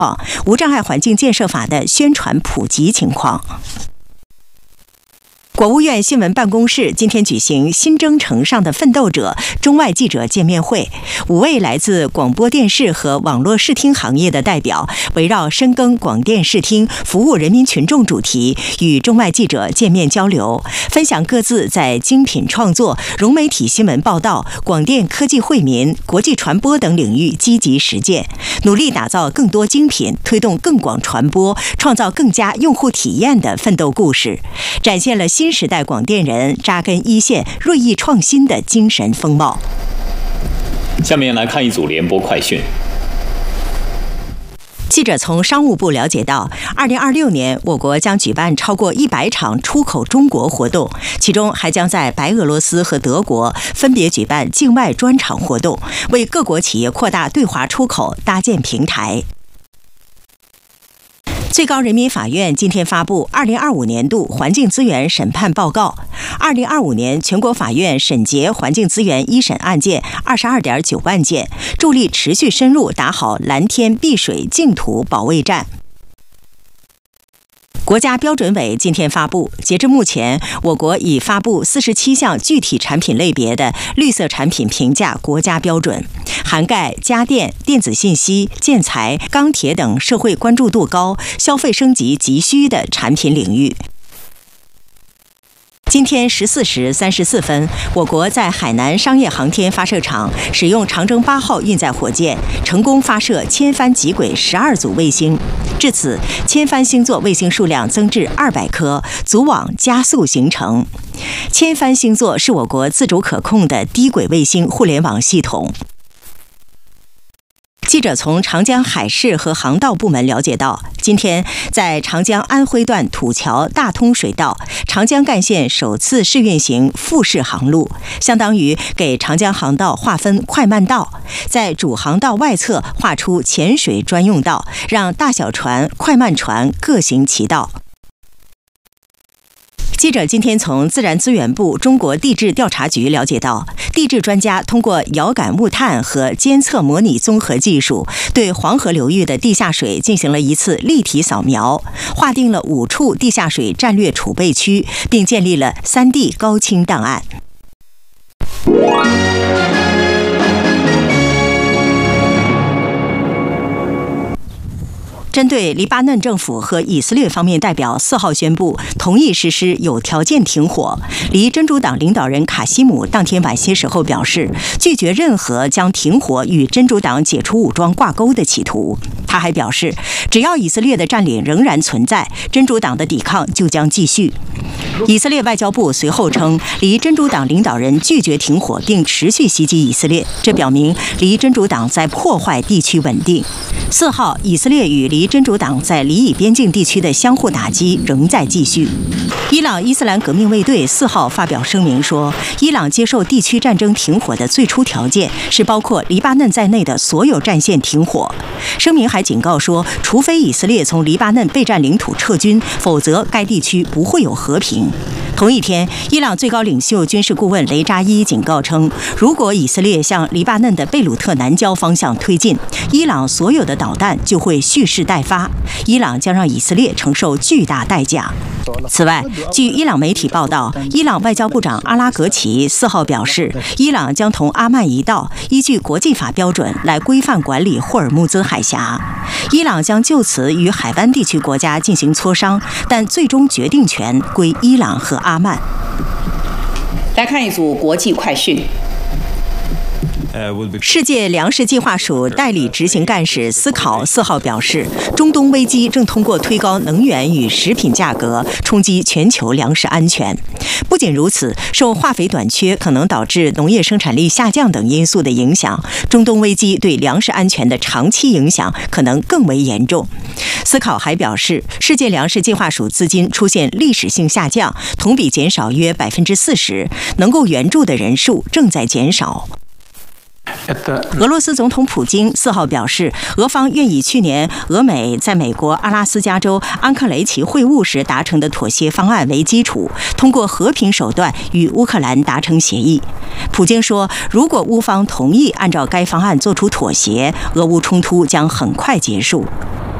无障碍环境建设法的宣传普及情况。国务院新闻办公室今天举行新征程上的奋斗者中外记者见面会，5位来自广播电视和网络视听行业的代表，围绕深耕广电视听、服务人民群众主题，与中外记者见面交流，分享各自在精品创作、融媒体新闻报道、广电科技惠民、国际传播等领域积极实践，努力打造更多精品，推动更广传播，创造更佳用户体验的奋斗故事，展现了新时代广电人扎根一线、锐意创新的精神风貌。 下面来看一组联播快讯。 记者从商务部了解到，2026年我国将举办超过100场出口中国活动，其中还将在白俄罗斯和德国分别举办境外专场活动，为各国企业扩大对华出口搭建平台。最高人民法院今天发布2025年度环境资源审判报告。2025年全国法院审结环境资源一审案件22.9万件，助力持续深入打好蓝天碧水净土保卫战。国家标准委今天发布，截至目前，我国已发布47项具体产品类别的绿色产品评价国家标准，涵盖家电、电子信息、建材、钢铁等社会关注度高、消费升级急需的产品领域。今天14时34分，我国在海南商业航天发射场使用长征8号运载火箭，成功发射千帆极轨12组卫星。至此，千帆星座卫星数量增至200颗，组网加速形成。千帆星座是我国自主可控的低轨卫星互联网系统。记者从长江海事和航道部门了解到，今天在长江安徽段土桥大通水道，长江干线首次试运行复式航路，相当于给长江航道划分快慢道，在主航道外侧划出潜水专用道，让大小船、快慢船各行其道。记者今天从自然资源部中国地质调查局了解到，地质专家通过遥感木探和监测模拟综合技术，对黄河流域的地下水进行了一次立体扫描，划定了5处地下水战略储备区，并建立了3D 高清档案。针对黎巴嫩政府和以色列方面代表4号宣布同意实施有条件停火，黎真主党领导人卡西姆当天晚些时候表示，拒绝任何将停火与真主党解除武装挂钩的企图。他还表示，只要以色列的占领仍然存在，真主党的抵抗就将继续。以色列外交部随后称，黎真主党领导人拒绝停火并持续袭击以色列，这表明黎真主党在破坏地区稳定。4号，以色列与黎真主党在黎以边境地区的相互打击仍在继续。伊朗伊斯兰革命卫队4号发表声明说，伊朗接受地区战争停火的最初条件是包括黎巴嫩在内的所有战线停火。声明还警告说，除非以色列从黎巴嫩备战领土撤军，否则该地区不会有和平。同一天，伊朗最高领袖军事顾问雷扎伊警告称，如果以色列向黎巴嫩的贝鲁特南郊方向推进，伊朗所有的导弹就会蓄势待发，伊朗将让以色列承受巨大代价。此外，据伊朗媒体报道，伊朗外交部长阿拉格齐4号表示，伊朗将同阿曼一道，依据国际法标准来规范管理霍尔木兹海峡。伊朗将就此与海湾地区国家进行磋商，但最终决定权归伊朗和阿曼。 来看一组国际快讯。 世界粮食计划署代理执行干事斯考4号表示，中东危机正通过推高能源与食品价格冲击全球粮食安全。不仅如此，受化肥短缺可能导致农业生产力下降等因素的影响，中东危机对粮食安全的长期影响可能更为严重。斯考还表示，世界粮食计划署资金出现历史性下降，同比减少约40%，能够援助的人数正在减少。 俄罗斯总统普京4号表示，俄方愿以去年俄美在美国阿拉斯加州安克雷奇会晤时达成的妥协方案为基础，通过和平手段与乌克兰达成协议。普京说，如果乌方同意按照该方案做出妥协，俄乌冲突将很快结束。